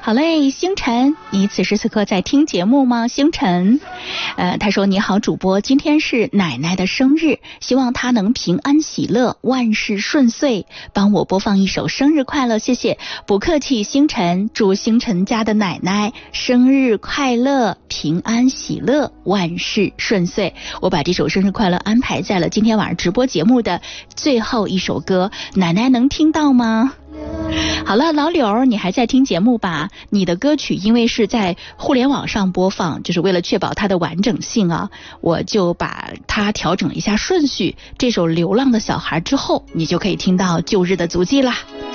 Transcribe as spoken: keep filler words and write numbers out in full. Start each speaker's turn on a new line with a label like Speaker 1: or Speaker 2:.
Speaker 1: 好嘞，星辰，你此时此刻在听节目吗？星辰，呃，他说你好，主播，今天是奶奶的生日，希望她能平安喜乐，万事顺遂，帮我播放一首生日快乐，谢谢。不客气，星辰，祝星辰家的奶奶生日快乐，平安喜乐，万事顺遂。我把这首生日快乐安排在了今天晚上直播节目的最后一首歌，奶奶能听到吗？好了，老柳，你还在听节目吧？你的歌曲因为是在互联网上播放，就是为了确保它的完整性啊，我就把它调整一下顺序。这首《流浪的小孩》之后，你就可以听到旧日的足迹啦。